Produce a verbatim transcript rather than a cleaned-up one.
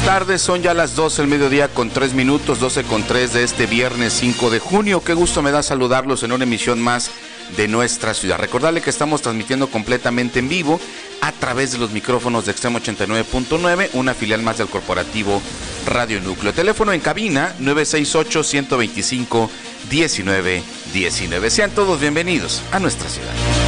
tardes, son ya las doce del mediodía con tres minutos, doce con tres de este viernes cinco de junio. Qué gusto me da saludarlos en una emisión más de nuestra ciudad. Recordarle que estamos transmitiendo completamente en vivo a través de los micrófonos de Extremo ochenta y nueve punto nueve, una filial más del corporativo Radio Núcleo. Teléfono en cabina nueve seis ocho, uno dos cinco, uno nueve uno nueve. Sean todos bienvenidos a nuestra ciudad.